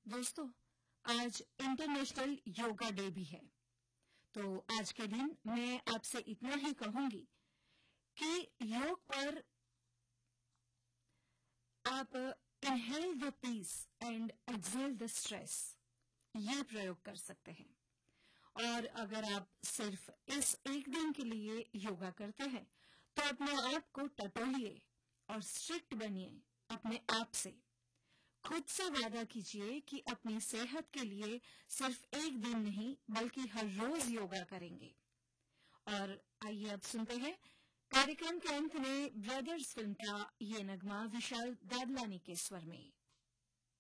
दोस्तों, आज international yoga day भी है। तो आज के दिन मैं आपसे इतना ही कहूंगी कि योग पर आप inhale the piece and exhale the stress ये प्रयोग कर सकते हैं। और अगर आप सिर्फ इस एक दिन के लिए योगा करते हैं तो अपने आप को टटोलिए और स्ट्रिक्ट बनिए अपने आप से। खुद से वादा कीजिए कि अपनी सेहत के लिए सिर्फ एक दिन नहीं बल्कि हर रोज योगा करेंगे। और आइए अब सुनते हैं कार्यक्रम के अंत में ब्रदर्स फिल्म का ये नगमा विशाल दादलानी के स्वर में।